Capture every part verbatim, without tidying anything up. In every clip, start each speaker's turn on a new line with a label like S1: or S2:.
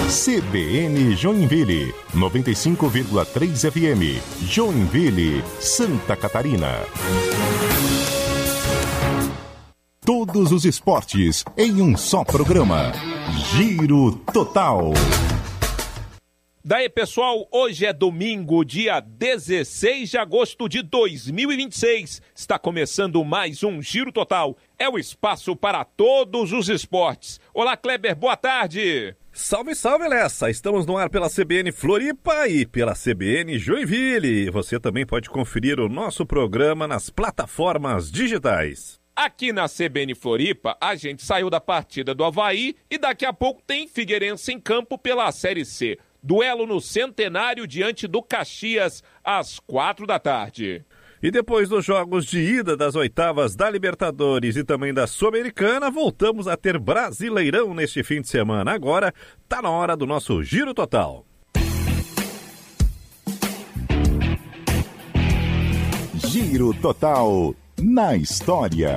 S1: C B N Joinville, noventa e cinco vírgula três F M, Joinville, Santa Catarina. Todos os esportes em um só programa. Giro Total.
S2: Daí, pessoal, hoje é domingo, dia dezesseis de agosto de dois mil e vinte e seis. Está começando mais um Giro Total. É o espaço para todos os esportes. Olá, Kleber, boa tarde.
S3: Salve, salve, Lessa! Estamos no ar pela C B N Floripa e pela C B N Joinville. Você também pode conferir o nosso programa nas plataformas digitais.
S2: Aqui na C B N Floripa, a gente saiu da partida do Avaí e daqui a pouco tem Figueirense em campo pela Série C. Duelo no Centenário diante do Caxias, às quatro da tarde.
S3: E depois dos jogos de ida das oitavas da Libertadores e também da Sul-Americana, voltamos a ter Brasileirão neste fim de semana. Agora tá na hora do nosso Giro Total.
S1: Giro Total na história.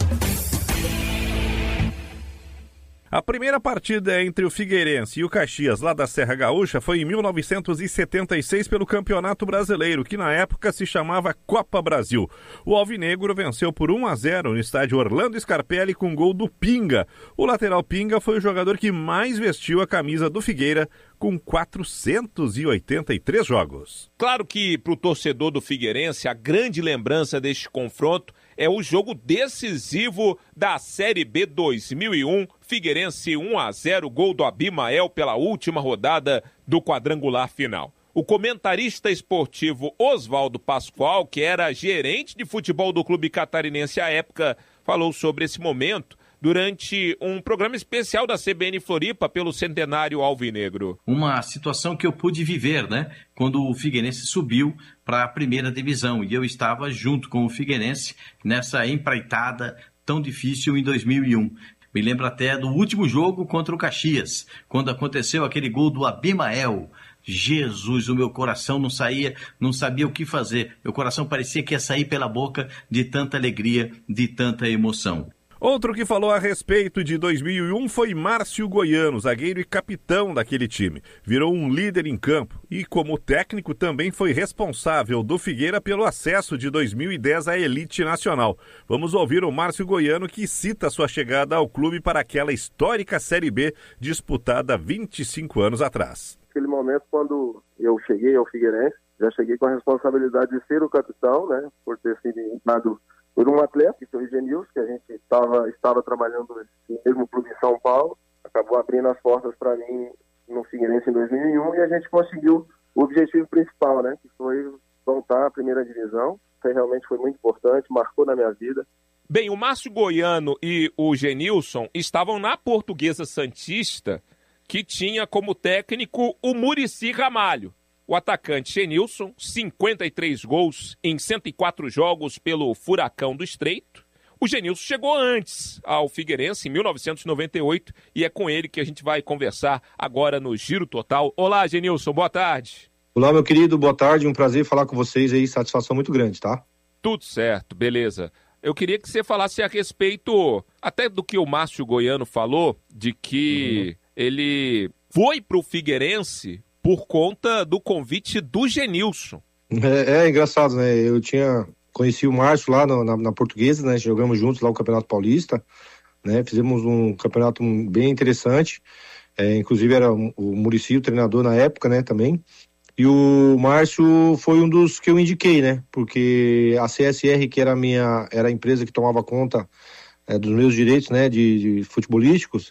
S3: A primeira partida entre o Figueirense e o Caxias, lá da Serra Gaúcha, foi em mil novecentos e setenta e seis pelo Campeonato Brasileiro, que na época se chamava Copa Brasil. O Alvinegro venceu por um a zero no estádio Orlando Scarpelli com gol do Pinga. O lateral Pinga foi o jogador que mais vestiu a camisa do Figueira, com quatrocentos e oitenta e três jogos.
S2: Claro que para o torcedor do Figueirense, a grande lembrança deste confronto é o jogo decisivo da Série B dois mil e um, Figueirense um a zero, gol do Abimael pela última rodada do quadrangular final. O comentarista esportivo Oswaldo Pascoal, que era gerente de futebol do clube catarinense à época, falou sobre esse momento durante um programa especial da C B N Floripa pelo Centenário Alvinegro.
S4: Uma situação que eu pude viver, né? Quando o Figueirense subiu para a primeira divisão e eu estava junto com o Figueirense nessa empreitada tão difícil em dois mil e um. Me lembro até do último jogo contra o Caxias, quando aconteceu aquele gol do Abimael. Jesus, o meu coração não saía, não sabia o que fazer. Meu coração parecia que ia sair pela boca de tanta alegria, de tanta emoção.
S3: Outro que falou a respeito de dois mil e um foi Márcio Goiano, zagueiro e capitão daquele time. Virou um líder em campo e, como técnico, também foi responsável do Figueira pelo acesso de dois mil e dez à elite nacional. Vamos ouvir o Márcio Goiano, que cita sua chegada ao clube para aquela histórica Série B disputada vinte e cinco anos atrás.
S5: Naquele momento, quando eu cheguei ao Figueirense, já cheguei com a responsabilidade de ser o capitão, né, por ter sido indicado por um atleta, que foi o Genilson, que a gente estava, estava trabalhando no mesmo clube em São Paulo, acabou abrindo as portas para mim no Figueirense em dois mil e um e a gente conseguiu o objetivo principal, né, que foi voltar à primeira divisão. Isso realmente foi muito importante, marcou na minha vida.
S2: Bem, o Márcio Goiano e o Genilson estavam na Portuguesa Santista, que tinha como técnico o Muricy Ramalho. O atacante Genilson, cinquenta e três gols em cento e quatro jogos pelo Furacão do Estreito. O Genilson chegou antes ao Figueirense, em mil novecentos e noventa e oito, e é com ele que a gente vai conversar agora no Giro Total. Olá, Genilson, boa tarde.
S6: Olá, meu querido, boa tarde, um prazer falar com vocês aí, satisfação muito grande, tá?
S2: Tudo certo, beleza. Eu queria que você falasse a respeito até do que o Márcio Goiano falou, de que uhum. ele foi pro Figueirense por conta do convite do Genilson.
S6: É, é engraçado, né? Eu tinha conheci o Márcio lá na, na, na Portuguesa, né? Jogamos juntos lá o Campeonato Paulista, né? Fizemos um campeonato bem interessante. É, inclusive era o Muricy, o treinador na época, né? Também. E o Márcio foi um dos que eu indiquei, né? Porque a C S R, que era a minha, era a empresa que tomava conta é, dos meus direitos, né? De, de futebolísticos.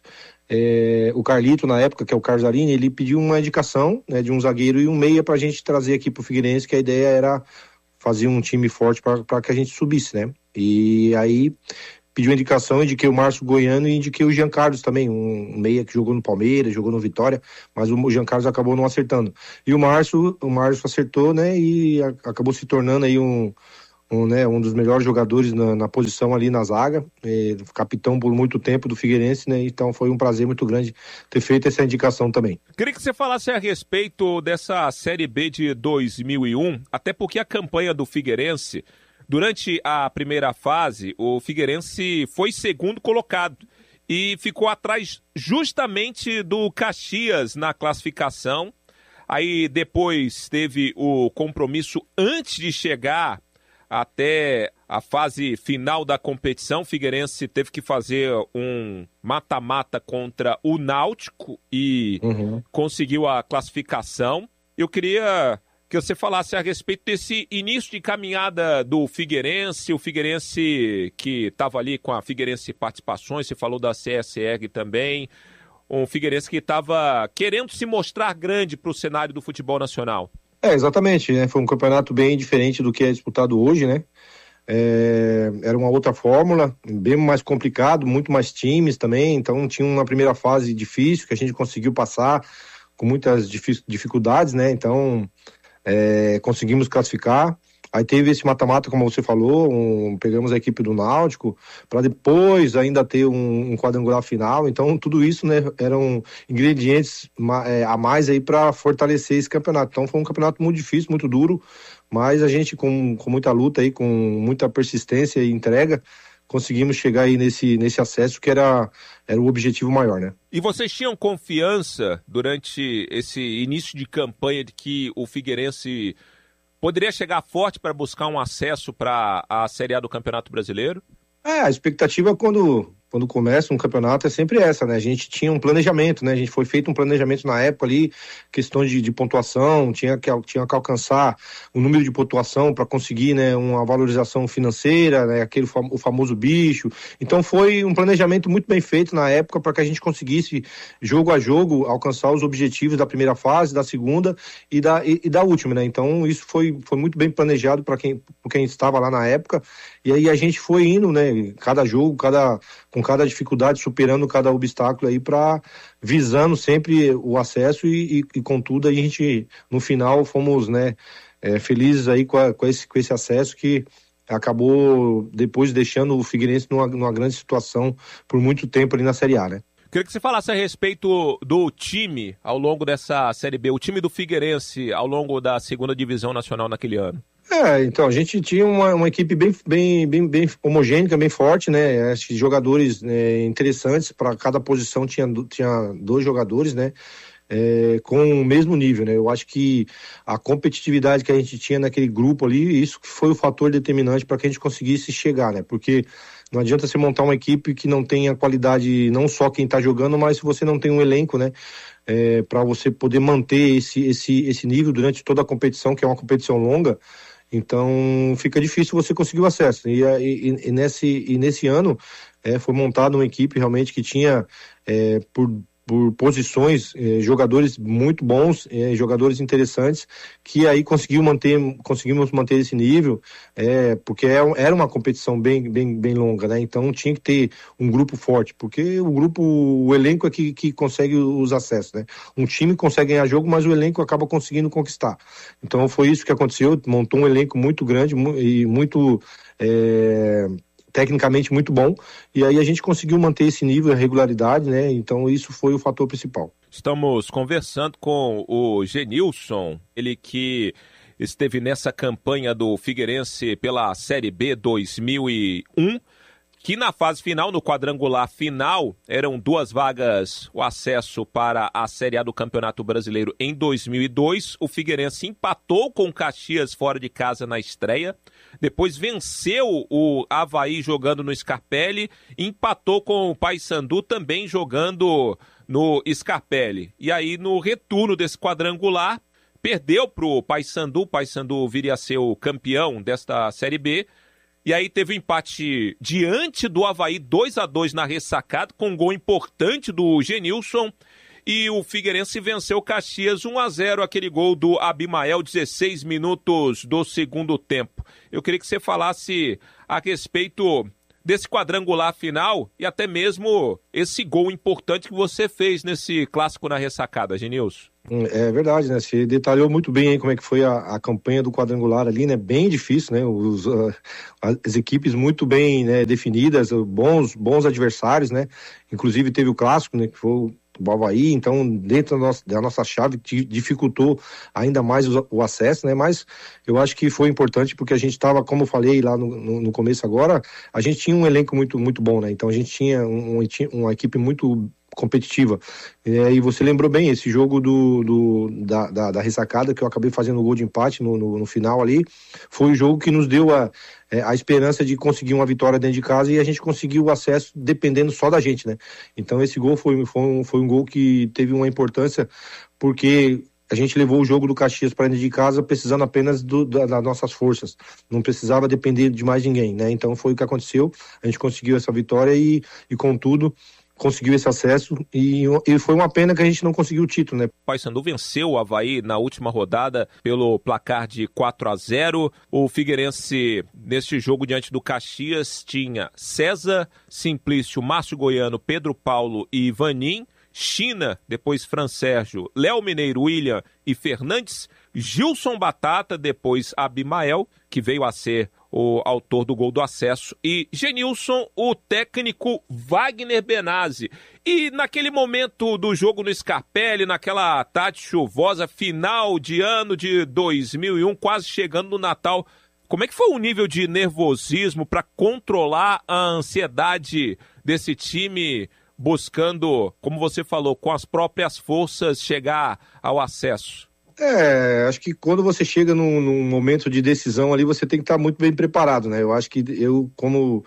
S6: É, o Carlito, na época, que é o Carlos Zarini, ele pediu uma indicação, né, de um zagueiro e um meia pra gente trazer aqui pro Figueirense, que a ideia era fazer um time forte para que a gente subisse, né? E aí pediu indicação, indiquei o Márcio Goiano e indiquei o Jean Carlos também, um meia que jogou no Palmeiras, jogou no Vitória, mas o Jean Carlos acabou não acertando. E o Márcio, o Márcio acertou, né, e a, acabou se tornando aí um... Um, né, um dos melhores jogadores na, na posição ali na zaga, é, capitão por muito tempo do Figueirense, né? Então foi um prazer muito grande ter feito essa indicação também.
S2: Queria que você falasse a respeito dessa Série B de dois mil e um, até porque a campanha do Figueirense, durante a primeira fase, o Figueirense foi segundo colocado e ficou atrás justamente do Caxias na classificação. Aí depois teve o compromisso antes de chegar até a fase final da competição. O Figueirense teve que fazer um mata-mata contra o Náutico e uhum. conseguiu a classificação. Eu queria que você falasse a respeito desse início de caminhada do Figueirense, o Figueirense que estava ali com a Figueirense Participações, você falou da C S R também, um Figueirense que estava querendo se mostrar grande para o cenário do futebol nacional.
S6: É, exatamente, né? Foi um campeonato bem diferente do que é disputado hoje, né? É, era uma outra fórmula, bem mais complicado, muito mais times também, então tinha uma primeira fase difícil que a gente conseguiu passar com muitas dificuldades, né? Então é, conseguimos classificar. Aí teve esse mata-mata, como você falou, um, pegamos a equipe do Náutico, para depois ainda ter um, um quadrangular final. Então, tudo isso, né, eram ingredientes é, a mais aí para fortalecer esse campeonato. Então, foi um campeonato muito difícil, muito duro, mas a gente, com, com muita luta aí, com muita persistência e entrega, conseguimos chegar aí nesse, nesse acesso que era, era o objetivo maior, né?
S2: E vocês tinham confiança durante esse início de campanha de que o Figueirense poderia chegar forte para buscar um acesso para a Série A do Campeonato Brasileiro?
S6: É, a expectativa quando, quando começa um campeonato é sempre essa, né? A gente tinha um planejamento, né? A gente foi feito um planejamento na época ali, questão de, de pontuação, tinha que, tinha que alcançar o número de pontuação para conseguir, né, uma valorização financeira, né, aquele fam- o famoso bicho. Então foi um planejamento muito bem feito na época para que a gente conseguisse, jogo a jogo, alcançar os objetivos da primeira fase, da segunda e da, e, e da última, né? Então isso foi, foi muito bem planejado para quem, por quem estava lá na época, e aí a gente foi indo, né, cada jogo, cada, com cada dificuldade, superando cada obstáculo aí, para visando sempre o acesso e, e, e contudo a gente no final fomos, né, é, felizes aí com, a, com, esse, com esse acesso que acabou depois deixando o Figueirense numa, numa grande situação por muito tempo ali na Série A, né?
S2: Queria que você falasse a respeito do time ao longo dessa Série B, o time do Figueirense ao longo da segunda divisão nacional naquele ano.
S6: É, então, a gente tinha uma, uma equipe bem, bem, bem, bem homogênea, bem forte, né? Acho que jogadores, né, interessantes, para cada posição tinha, tinha dois jogadores, né? É, com o mesmo nível, né? Eu acho que a competitividade que a gente tinha naquele grupo ali, isso que foi o fator determinante para que a gente conseguisse chegar, né? Porque não adianta você montar uma equipe que não tenha qualidade, não só quem está jogando, mas se você não tem um elenco, né? É, para você poder manter esse, esse, esse nível durante toda a competição, que é uma competição longa, então fica difícil você conseguir o acesso. E, e, e, nesse, e nesse ano é, foi montada uma equipe realmente que tinha é, por por posições, eh, jogadores muito bons, eh, jogadores interessantes, que aí conseguiu manter, conseguimos manter esse nível, eh, porque é, era uma competição bem, bem, bem longa, né? Então tinha que ter um grupo forte, porque o grupo, o elenco é que, que consegue os acessos, né? Um time consegue ganhar jogo, mas o elenco acaba conseguindo conquistar. Então foi isso que aconteceu, montou um elenco muito grande e muito... Eh, tecnicamente muito bom, e aí a gente conseguiu manter esse nível, a regularidade, né? Então isso foi o fator principal.
S2: Estamos conversando com o Genilson, ele que esteve nessa campanha do Figueirense pela Série B dois mil e um, que na fase final, no quadrangular final, eram duas vagas, o acesso para a Série A do Campeonato Brasileiro em dois mil e dois. O Figueirense empatou com o Caxias fora de casa na estreia, depois venceu o Avaí jogando no Scarpelli, empatou com o Paysandu também jogando no Scarpelli. E aí no retorno desse quadrangular, perdeu para o Paysandu, o Paysandu viria a ser o campeão desta Série B, e aí teve um empate diante do Avaí, dois a dois na ressacada, com um gol importante do Genilson, e o Figueirense venceu o Caxias um a zero, aquele gol do Abimael, dezesseis minutos do segundo tempo. Eu queria que você falasse a respeito desse quadrangular final e até mesmo esse gol importante que você fez nesse clássico na ressacada, Genilson.
S6: É verdade, né? Você detalhou muito bem aí como é que foi a, a campanha do quadrangular ali, né? Bem difícil, né? Os, uh, as equipes muito bem, né, definidas, bons, bons adversários, né? Inclusive teve o clássico, né? Que foi o Avaí, então dentro da nossa, da nossa chave dificultou ainda mais o, o acesso, né? Mas eu acho que foi importante porque a gente estava, como eu falei lá no, no, no começo agora, a gente tinha um elenco muito, muito bom, né? Então a gente tinha um, uma equipe muito competitiva. É, e você lembrou bem, esse jogo do, do, da, da, da ressacada, que eu acabei fazendo o gol de empate no, no, no final ali, foi o jogo que nos deu a, a esperança de conseguir uma vitória dentro de casa e a gente conseguiu o acesso dependendo só da gente, né? Então esse gol foi, foi, um, foi um gol que teve uma importância porque a gente levou o jogo do Caxias para dentro de casa precisando apenas do, da, das nossas forças, não precisava depender de mais ninguém, né? Então foi o que aconteceu, a gente conseguiu essa vitória e, e contudo, conseguiu esse acesso e, e foi uma pena que a gente não conseguiu o título, né?
S2: O Paysandu venceu o Avaí na última rodada pelo placar de quatro a zero. O Figueirense, neste jogo diante do Caxias, tinha César, Simplício, Márcio Goiano, Pedro Paulo e Vanim, China, depois Fran Sérgio, Léo Mineiro, William e Fernandes, Gilson Batata, depois Abimael, que veio a ser o autor do gol do acesso, e Genilson, o técnico Wagner Benazzi. E naquele momento do jogo no Scarpelli, naquela tarde chuvosa, final de ano de dois mil e um, quase chegando no Natal, como é que foi o nível de nervosismo para controlar a ansiedade desse time, buscando, como você falou, com as próprias forças chegar ao acesso?
S6: É, acho que quando você chega num, num momento de decisão ali, você tem que estar muito bem preparado, né? Eu acho que eu, como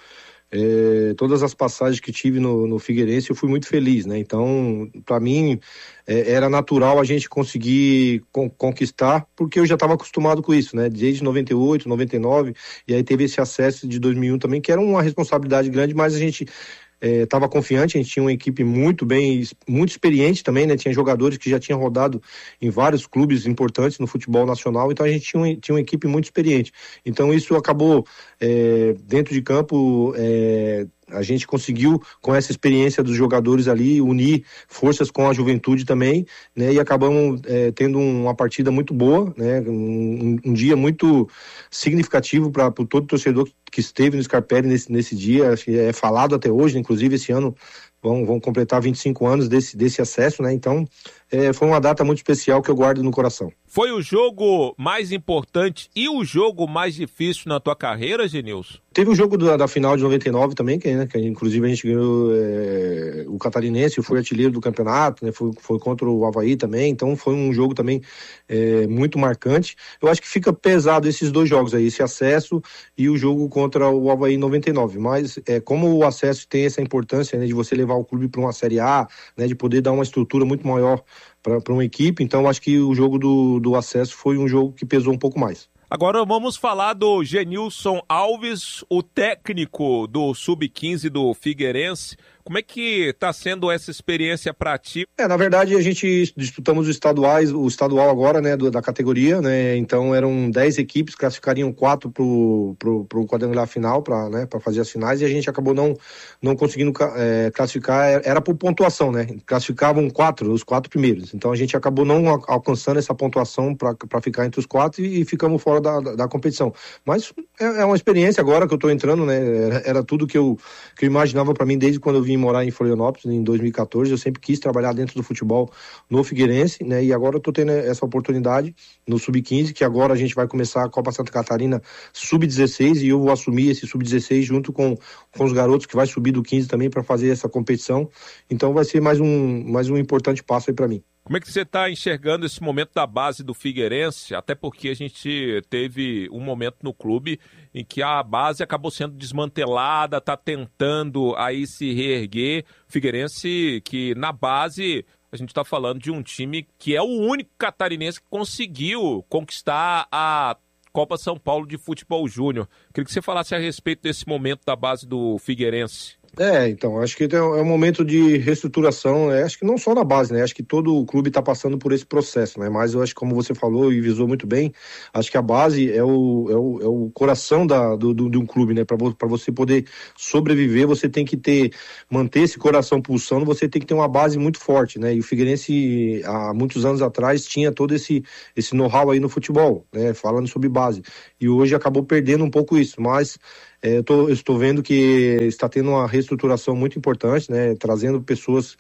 S6: é, todas as passagens que tive no, no Figueirense, eu fui muito feliz, né? Então, para mim, é, era natural a gente conseguir con- conquistar, porque eu já estava acostumado com isso, né? Desde noventa e oito, noventa e nove, e aí teve esse acesso de dois mil e um também, que era uma responsabilidade grande, mas a gente estava é, confiante, a gente tinha uma equipe muito bem, muito experiente também, né? Tinha jogadores que já tinham rodado em vários clubes importantes no futebol nacional, então a gente tinha, um, tinha uma equipe muito experiente. Então isso acabou, é, dentro de campo, é, a gente conseguiu, com essa experiência dos jogadores ali, unir forças com a juventude também, né? E acabamos é, tendo uma partida muito boa, né? Um, um dia muito significativo para todo torcedor que esteve no Scarpelli nesse, nesse dia. Acho que é falado até hoje, inclusive esse ano vão, vão completar vinte e cinco anos desse, desse acesso, né? Então é, foi uma data muito especial que eu guardo no coração.
S2: Foi o jogo mais importante e o jogo mais difícil na tua carreira, Genilson?
S6: Teve o jogo da, da final de noventa e nove também, que, né, que inclusive a gente ganhou é, o Catarinense, eu fui artilheiro do campeonato, né, foi, foi contra o Avaí também, então foi um jogo também é, muito marcante. Eu acho que fica pesado esses dois jogos aí, esse acesso e o jogo contra o Avaí em noventa e nove, mas é, como o acesso tem essa importância, né, de você levar o clube para uma Série A, né, de poder dar uma estrutura muito maior para uma equipe, então acho que o jogo do, do acesso foi um jogo que pesou um pouco mais.
S2: Agora vamos falar do Genilson Alves, o técnico do sub quinze do Figueirense. Como é que está sendo essa experiência para ti?
S6: É, na verdade, a gente disputamos os estaduais, o estadual agora, né, do, da categoria, né, então eram dez equipes, classificariam quatro pro, pro, pro quadrangular final, para, né, para fazer as finais, e a gente acabou não, não conseguindo é, classificar, era por pontuação, né, classificavam quatro, os quatro primeiros, então a gente acabou não alcançando essa pontuação para ficar entre os quatro e, e ficamos fora da, da, da competição, mas é, é uma experiência agora que eu estou entrando, né, era, era tudo que eu, que eu imaginava para mim desde quando eu vim morar em Florianópolis em dois mil e quatorze, eu sempre quis trabalhar dentro do futebol no Figueirense, né, e agora eu tô tendo essa oportunidade no sub quinze, que agora a gente vai começar a Copa Santa Catarina sub dezesseis, e eu vou assumir esse sub dezesseis junto com, com os garotos que vai subir do quinze também para fazer essa competição, então vai ser mais um, mais um importante passo aí para mim.
S2: Como é que você está enxergando esse momento da base do Figueirense? Até porque a gente teve um momento no clube em que a base acabou sendo desmantelada, está tentando aí se reerguer. Figueirense que na base a gente está falando de um time que é o único catarinense que conseguiu conquistar a Copa São Paulo de Futebol Júnior. Queria que você falasse a respeito desse momento da base do Figueirense.
S6: É, então, acho que é um momento de reestruturação, né? Acho que não só na base, né? Acho que todo o clube está passando por esse processo, né? Mas eu acho que, como você falou e visou muito bem, acho que a base é o, é o, é o coração da, do, do, de um clube, né? Para você poder sobreviver, você tem que ter, manter esse coração pulsando, você tem que ter uma base muito forte, né? E o Figueirense, há muitos anos atrás, tinha todo esse, esse know-how aí no futebol, né? Falando sobre base. E hoje acabou perdendo um pouco isso, mas... É, eu, tô, eu estou vendo que está tendo uma reestruturação muito importante, né, trazendo pessoas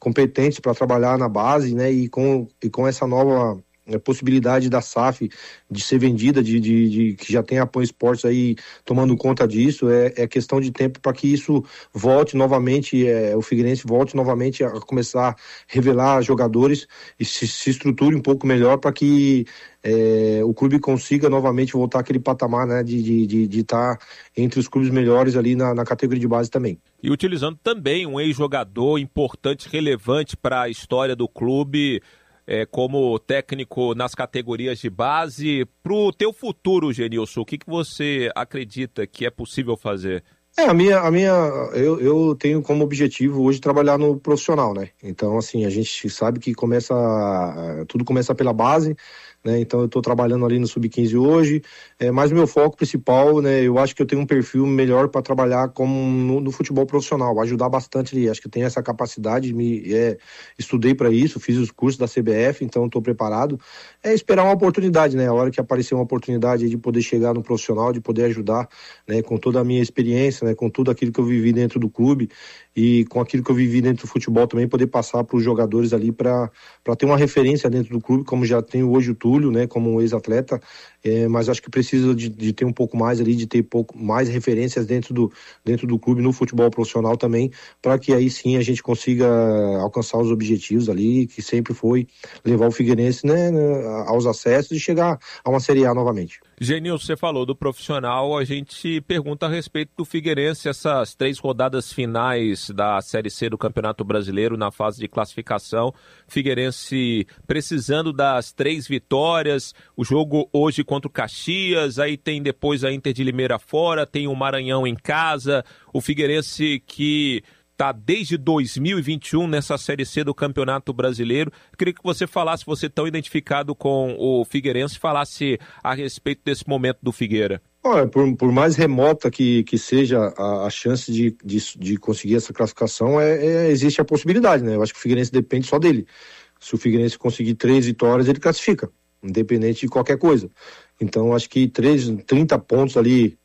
S6: competentes para trabalhar na base, né? E com, e com essa nova a possibilidade da S A F de ser vendida, de, de, de que já tem a Pan Esportes aí tomando conta disso, é, é questão de tempo para que isso volte novamente, é, o Figueirense volte novamente a começar a revelar jogadores e se, se estruture um pouco melhor para que é, o clube consiga novamente voltar àquele patamar, né, de estar de, de, de tá entre os clubes melhores ali na, na categoria de base também.
S2: E utilizando também um ex-jogador importante, relevante para a história do clube, É, como técnico nas categorias de base. Para o teu futuro, Genilson, o que, que você acredita que é possível fazer?
S6: É, a minha, a minha eu, eu tenho como objetivo hoje trabalhar no profissional, né? Então, assim, a gente sabe que começa, tudo começa pela base, né? Então eu estou trabalhando ali no sub quinze hoje, é, mas o meu foco principal, né? Eu acho que eu tenho um perfil melhor para trabalhar como no, no futebol profissional, ajudar bastante ali, acho que eu tenho essa capacidade, me, é, estudei para isso, fiz os cursos da C B F, então estou preparado, é esperar uma oportunidade, né? A hora que aparecer uma oportunidade de poder chegar no profissional, de poder ajudar, né? Com toda a minha experiência, né? Com tudo aquilo que eu vivi dentro do clube e com aquilo que eu vivi dentro do futebol também, poder passar para os jogadores ali para ter uma referência dentro do clube, como já tenho hoje o Túlio, né, como um ex-atleta, é, mas acho que precisa de, de ter um pouco mais ali, de ter pouco mais referências dentro do, dentro do clube, no futebol profissional também, para que aí sim a gente consiga alcançar os objetivos ali, que sempre foi levar o Figueirense, né, aos acessos e chegar a uma Série A novamente.
S2: Genilson, você falou do profissional, a gente pergunta a respeito do Figueirense, essas três rodadas finais da Série C do Campeonato Brasileiro na fase de classificação, Figueirense precisando das três vitórias, o jogo hoje contra o Caxias, aí tem depois a Inter de Limeira fora, tem o Maranhão em casa, o Figueirense que está desde dois mil e vinte e um nessa Série C do Campeonato Brasileiro. Queria que você falasse, você tão identificado com o Figueirense, falasse a respeito desse momento do Figueira.
S6: Olha, por, por mais remota que, que seja a, a chance de, de, de conseguir essa classificação, é, é, existe a possibilidade, né? Eu acho que o Figueirense depende só dele. Se o Figueirense conseguir três vitórias, ele classifica, independente de qualquer coisa. Então, acho que três, trinta pontos ali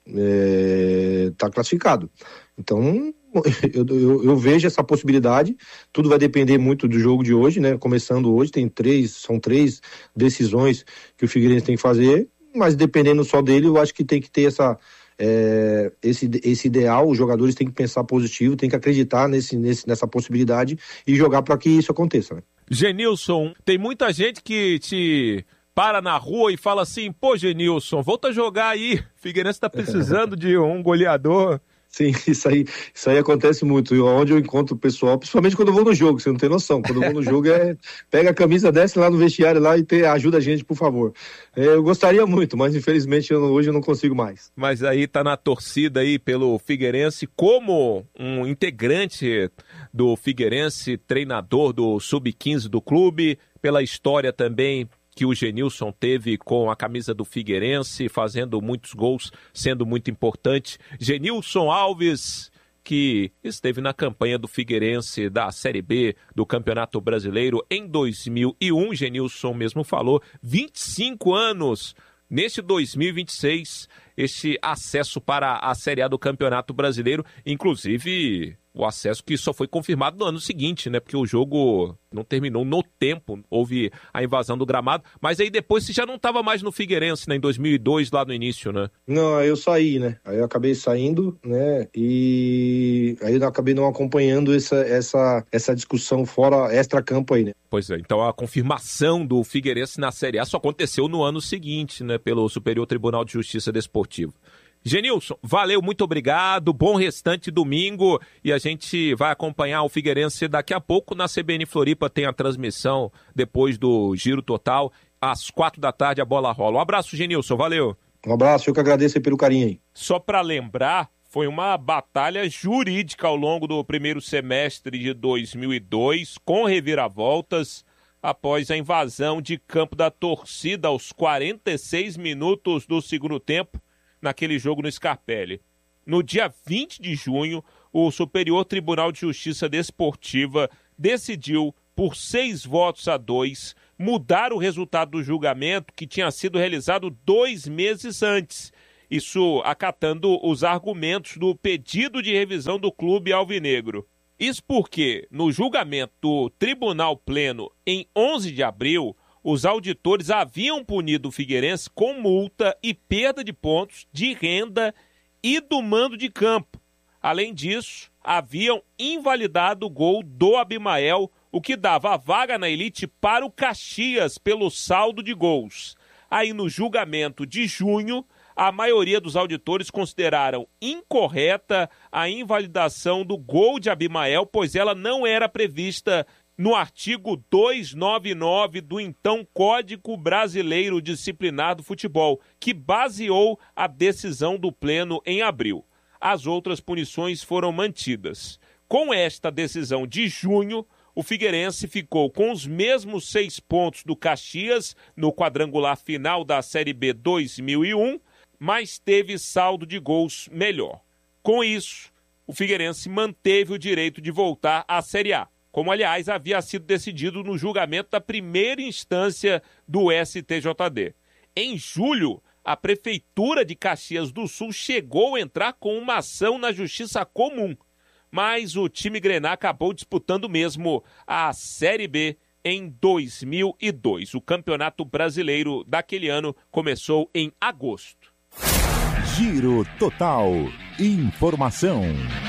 S6: está é, classificado. Então, eu, eu, eu vejo essa possibilidade, tudo vai depender muito do jogo de hoje, né? Começando hoje, tem três, são três decisões que o Figueirense tem que fazer, mas dependendo só dele, eu acho que tem que ter essa, é, esse, esse ideal, os jogadores têm que pensar positivo, têm que acreditar nesse, nesse, nessa possibilidade e jogar para que isso aconteça, né?
S2: Genilson, tem muita gente que te para na rua e fala assim, pô, Genilson, volta a jogar aí, Figueirense tá precisando de um goleador.
S6: Sim, isso aí, isso aí acontece muito. E onde eu encontro o pessoal, principalmente quando eu vou no jogo, você não tem noção. Quando eu vou no jogo, é pega a camisa, desce lá no vestiário lá e te, ajuda a gente, por favor. É, eu gostaria muito, mas infelizmente eu, hoje eu não consigo mais.
S2: Mas aí tá na torcida aí pelo Figueirense, como um integrante do Figueirense, treinador do sub quinze do clube, pela história também que o Genilson teve com a camisa do Figueirense, fazendo muitos gols, sendo muito importante. Genilson Alves, que esteve na campanha do Figueirense da Série B do Campeonato Brasileiro em dois mil e um, Genilson mesmo falou, vinte e cinco anos neste dois mil e vinte e seis, este acesso para a Série A do Campeonato Brasileiro, inclusive o acesso que só foi confirmado no ano seguinte, né? Porque o jogo não terminou no tempo, houve a invasão do gramado, mas aí depois você já não estava mais no Figueirense, né? Em dois mil e dois, lá no início, né?
S6: Não, aí eu saí, né? Aí eu acabei saindo, né? E aí eu acabei não acompanhando essa, essa, essa discussão fora extra-campo aí, né?
S2: Pois é, então a confirmação do Figueirense na Série A só aconteceu no ano seguinte, né? Pelo Superior Tribunal de Justiça Desportiva. Genilson, valeu, muito obrigado, bom restante domingo e a gente vai acompanhar o Figueirense daqui a pouco na C B N Floripa, tem a transmissão depois do Giro Total, às quatro da tarde a bola rola. Um abraço, Genilson, valeu.
S6: Um abraço, eu que agradeço aí pelo carinho aí.
S2: Só para lembrar, foi uma batalha jurídica ao longo do primeiro semestre de dois mil e dois, com reviravoltas, após a invasão de campo da torcida aos quarenta e seis minutos do segundo tempo, naquele jogo no Scarpelli. No dia vinte de junho, o Superior Tribunal de Justiça Desportiva decidiu, por seis votos a dois, mudar o resultado do julgamento que tinha sido realizado dois meses antes. Isso acatando os argumentos do pedido de revisão do clube alvinegro. Isso porque, no julgamento do Tribunal Pleno em onze de abril, os auditores haviam punido o Figueirense com multa e perda de pontos, de renda e do mando de campo. Além disso, haviam invalidado o gol do Abimael, o que dava a vaga na elite para o Caxias pelo saldo de gols. Aí no julgamento de junho, a maioria dos auditores consideraram incorreta a invalidação do gol de Abimael, pois ela não era prevista no artigo duzentos e noventa e nove do então Código Brasileiro Disciplinar do Futebol, que baseou a decisão do Pleno em abril. As outras punições foram mantidas. Com esta decisão de junho, o Figueirense ficou com os mesmos seis pontos do Caxias no quadrangular final da Série B dois mil e um, mas teve saldo de gols melhor. Com isso, o Figueirense manteve o direito de voltar à Série A, como, aliás, havia sido decidido no julgamento da primeira instância do S T J D. Em julho, a Prefeitura de Caxias do Sul chegou a entrar com uma ação na Justiça Comum, mas o time Grená acabou disputando mesmo a Série B em dois mil e dois. O Campeonato Brasileiro daquele ano começou em agosto.
S1: Giro Total. Informação.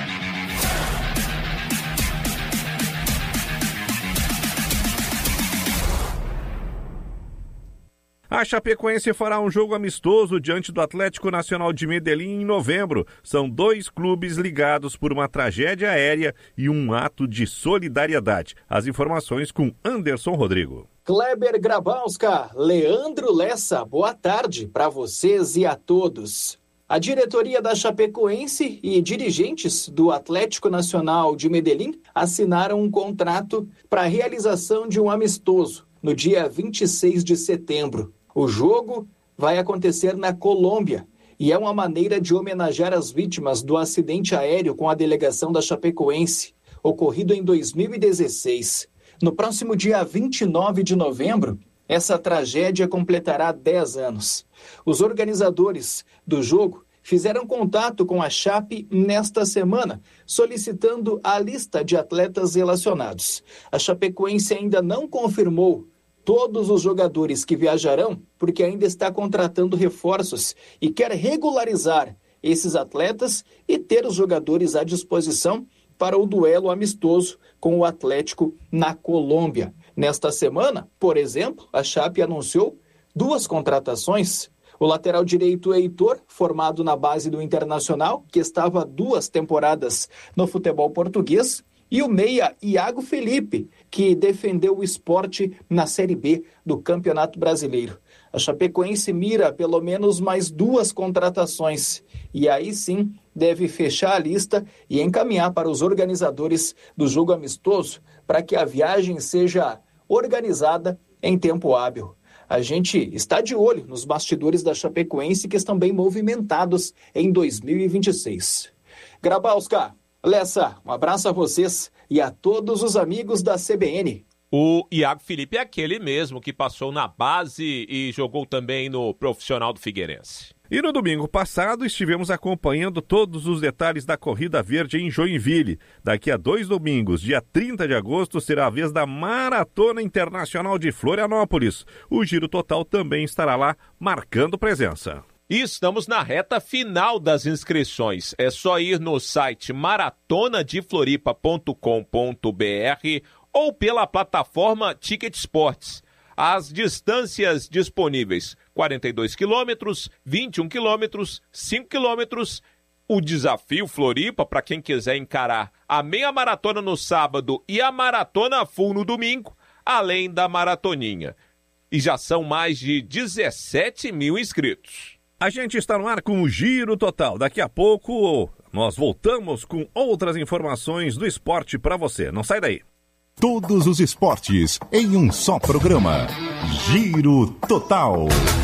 S3: A Chapecoense fará um jogo amistoso diante do Atlético Nacional de Medellín em novembro. São dois clubes ligados por uma tragédia aérea e um ato de solidariedade. As informações com Anderson Rodrigo.
S7: Kleber Grabowska, Leandro Lessa, boa tarde para vocês e a todos. A diretoria da Chapecoense e dirigentes do Atlético Nacional de Medellín assinaram um contrato para a realização de um amistoso no dia vinte e seis de setembro. O jogo vai acontecer na Colômbia e é uma maneira de homenagear as vítimas do acidente aéreo com a delegação da Chapecoense, ocorrido em dois mil e dezesseis. No próximo dia vinte e nove de novembro, essa tragédia completará dez anos. Os organizadores do jogo fizeram contato com a Chape nesta semana, solicitando a lista de atletas relacionados. A Chapecoense ainda não confirmou todos os jogadores que viajarão, porque ainda está contratando reforços e quer regularizar esses atletas e ter os jogadores à disposição para o duelo amistoso com o Atlético na Colômbia. Nesta semana, por exemplo, a Chape anunciou duas contratações. O lateral direito Heitor, formado na base do Internacional, que estava duas temporadas no futebol português, e o meia Iago Felipe, que defendeu o Sport na Série B do Campeonato Brasileiro. A Chapecoense mira pelo menos mais duas contratações e aí sim deve fechar a lista e encaminhar para os organizadores do jogo amistoso para que a viagem seja organizada em tempo hábil. A gente está de olho nos bastidores da Chapecoense que estão bem movimentados em dois mil e vinte e seis. Grabowska, Lessa, um abraço a vocês e a todos os amigos da C B N.
S2: O Iago Felipe é aquele mesmo que passou na base e jogou também no profissional do Figueirense.
S3: E no domingo passado estivemos acompanhando todos os detalhes da Corrida Verde em Joinville. Daqui a dois domingos, dia trinta de agosto, será a vez da Maratona Internacional de Florianópolis. O Giro Total também estará lá marcando presença.
S2: E estamos na reta final das inscrições. É só ir no site maratona de floripa ponto com ponto b r ou pela plataforma Ticket Sports. As distâncias disponíveis: quarenta e dois quilômetros, vinte e um quilômetros, cinco quilômetros. O desafio Floripa, para quem quiser encarar a meia maratona no sábado e a maratona full no domingo, além da maratoninha. E já são mais de dezessete mil inscritos.
S3: A gente está no ar com o Giro Total. Daqui a pouco nós voltamos com outras informações do esporte para você. Não sai daí.
S1: Todos os esportes em um só programa. Giro Total.